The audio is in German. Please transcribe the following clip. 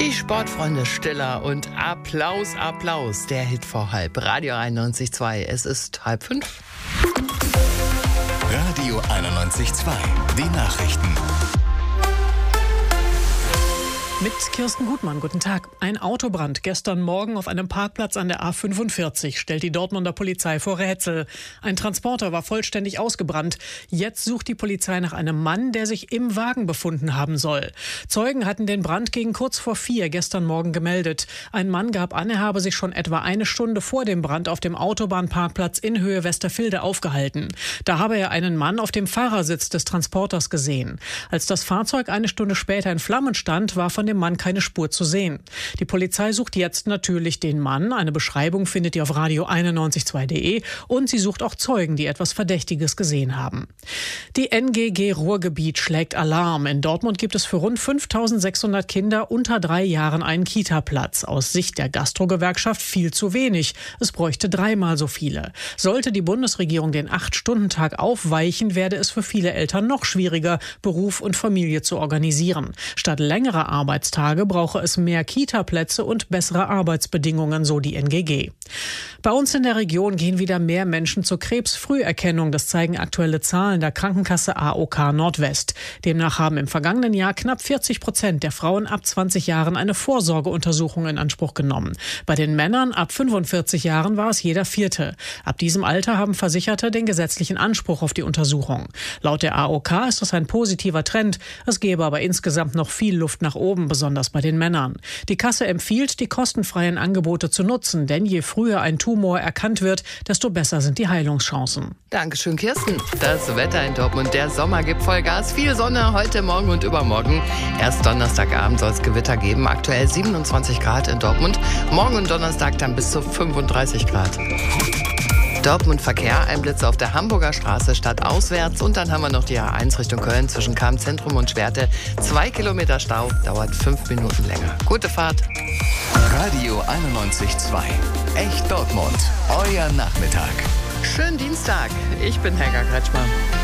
Die Sportfreunde Stiller und Applaus, Applaus. Der Hit vor halb. Radio 91.2. Es ist 4:30. Radio 91.2. Die Nachrichten. Mit Kirsten Gutmann, guten Tag. Ein Autobrand gestern Morgen auf einem Parkplatz an der A45 stellt die Dortmunder Polizei vor Rätsel. Ein Transporter war vollständig ausgebrannt. Jetzt sucht die Polizei nach einem Mann, der sich im Wagen befunden haben soll. Zeugen hatten den Brand gegen kurz vor 4 gestern Morgen gemeldet. Ein Mann gab an, er habe sich schon etwa eine Stunde vor dem Brand auf dem Autobahnparkplatz in Höhe Westervilde aufgehalten. Da habe er einen Mann auf dem Fahrersitz des Transporters gesehen. Als das Fahrzeug eine Stunde später in Flammen stand, war von dem Mann keine Spur zu sehen. Die Polizei sucht jetzt natürlich den Mann. Eine Beschreibung findet ihr auf radio912.de und sie sucht auch Zeugen, die etwas Verdächtiges gesehen haben. Die NGG Ruhrgebiet schlägt Alarm. In Dortmund gibt es für rund 5.600 Kinder unter 3 Jahren einen Kita-Platz. Aus Sicht der Gastro-Gewerkschaft viel zu wenig. Es bräuchte 3-mal so viele. Sollte die Bundesregierung den 8-Stunden-Tag aufweichen, werde es für viele Eltern noch schwieriger, Beruf und Familie zu organisieren. Statt längerer Arbeitstage brauche es mehr Kita-Plätze und bessere Arbeitsbedingungen, so die NGG. Bei uns in der Region gehen wieder mehr Menschen zur Krebsfrüherkennung. Das zeigen aktuelle Zahlen der Krankenkasse AOK Nordwest. Demnach haben im vergangenen Jahr knapp 40% der Frauen ab 20 Jahren eine Vorsorgeuntersuchung in Anspruch genommen. Bei den Männern ab 45 Jahren war es jeder 4. Ab diesem Alter haben Versicherte den gesetzlichen Anspruch auf die Untersuchung. Laut der AOK ist das ein positiver Trend. Es gäbe aber insgesamt noch viel Luft nach oben, besonders bei den Männern. Die Kasse empfiehlt, die kostenfreien Angebote zu nutzen, denn je früher ein Tumor erkannt wird, desto besser sind die Heilungschancen. Dankeschön, Kirsten. Das Wetter in Dortmund, der Sommer gibt Vollgas. Viel Sonne heute Morgen und übermorgen. Erst Donnerstagabend soll es Gewitter geben. Aktuell 27 Grad in Dortmund. Morgen und Donnerstag dann bis zu 35 Grad. Dortmund Verkehr, ein Blitz auf der Hamburger Straße stadtauswärts und dann haben wir noch die A1 Richtung Köln zwischen Cham-Zentrum und Schwerte. 2 Kilometer Stau, dauert 5 Minuten länger. Gute Fahrt. Radio 91.2. Echt Dortmund. Euer Nachmittag. Schönen Dienstag. Ich bin Helga Kretschmer.